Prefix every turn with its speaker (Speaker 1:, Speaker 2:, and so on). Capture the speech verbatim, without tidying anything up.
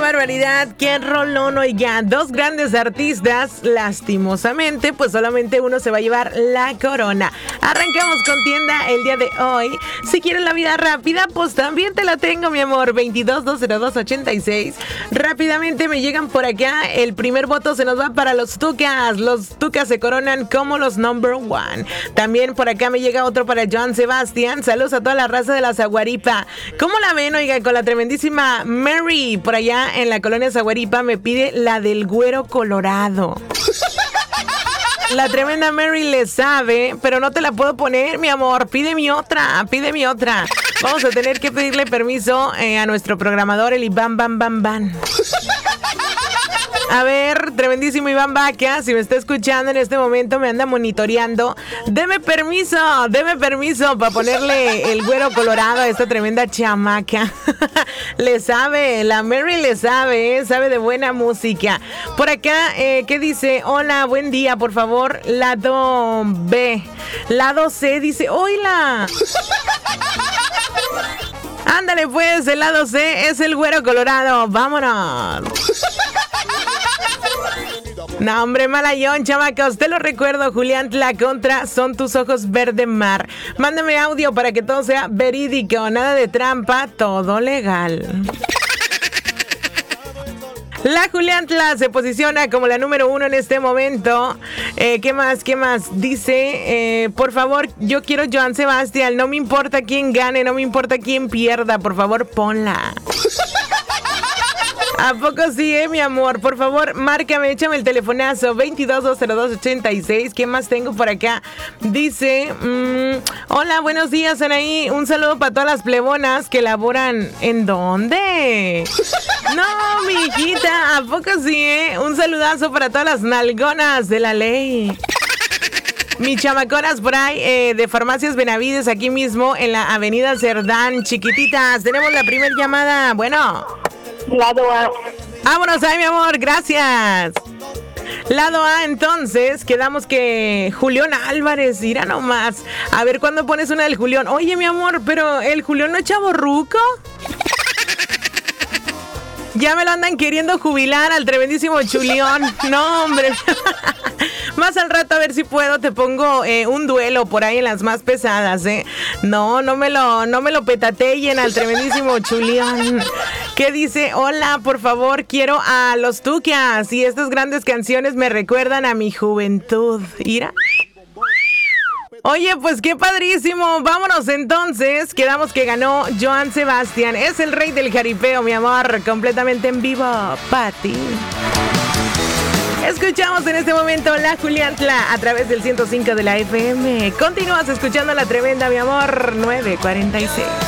Speaker 1: barbaridad! ¡Qué rolón! Oiga, dos grandes artistas, lastimosamente, pues solamente uno se va a llevar la corona. Arrancamos con tienda el día de hoy. Si quieres la vida rápida, pues también te la tengo, mi amor. veintidós, dos cero dos, ochenta y seis. Rápidamente me llegan por acá. El primer voto se nos va para los Tucas. Los Tucas se coronan como los number one. También por acá me llega otro para Joan Sebastián. Saludos a toda la raza de la Zaguaripa. ¿Cómo la ven, oiga, con la tremendísima Mary? Por allá en la colonia Zaguaripa me pide la del güero colorado. La tremenda Mary le sabe, pero no te la puedo poner, mi amor. Pide mi otra, pide mi otra. Vamos a tener que pedirle permiso eh, a nuestro programador, el Iván Bam Bam Bam. A ver, tremendísimo Iván Vaca, si me está escuchando en este momento, me anda monitoreando. Deme permiso, deme permiso para ponerle el güero colorado a esta tremenda chamaca. Le sabe, la Mary le sabe, ¿eh? Sabe de buena música. Por acá, eh, ¿qué dice? Hola, buen día, por favor. Lado B. Lado C dice, ¡oila! Ándale pues, el lado C es el güero colorado. ¡Vámonos! No, hombre, malayón, chamaca, usted lo recuerdo, Julián Tla contra Son tus ojos verde mar. Mándame audio para que todo sea verídico, nada de trampa, todo legal. La Julián Tla se posiciona como la número uno en este momento. Eh, ¿Qué más? ¿Qué más? Dice, eh, por favor, yo quiero Joan Sebastián. No me importa quién gane, no me importa quién pierda. Por favor, ponla. ¿A poco sí, eh, mi amor? Por favor, márcame, échame el telefonazo veintidós, dos cero dos, ochenta y seis. ¿Qué más tengo por acá? Dice, mmm, hola, buenos días, Anaí. Un saludo para todas las plebonas que laboran. ¿En dónde? No, mi hijita, ¿a poco sí, eh? Un saludazo para todas las nalgonas de la ley. Mis chamaconas por ahí eh, de Farmacias Benavides, aquí mismo en la avenida Cerdán. Chiquititas, tenemos la primera llamada. Bueno.
Speaker 2: Lado A.
Speaker 1: Vámonos ahí, mi amor, gracias. Lado A, entonces, quedamos que Julián Álvarez, irá nomás. A ver, ¿cuándo pones una del Julián? Oye, mi amor, pero ¿el Julián no es chavorruco? Ya me lo andan queriendo jubilar al tremendísimo Chulión. No, hombre. Más al rato a ver si puedo te pongo eh, un duelo por ahí en las más pesadas, ¿eh? No, no me lo, no me lo petateyen al tremendísimo Chulión. ¿Qué dice? Hola, por favor, quiero a los Tucas. Y estas grandes canciones me recuerdan a mi juventud. ¿Ira? Oye, pues qué padrísimo. Vámonos entonces. Quedamos que ganó Joan Sebastián. Es el rey del jaripeo, mi amor. Completamente en vivo. Pati. Escuchamos en este momento la Julián Tla a través del ciento cinco de la F M. Continúas escuchando la tremenda, mi amor. nueve cuarenta y seis.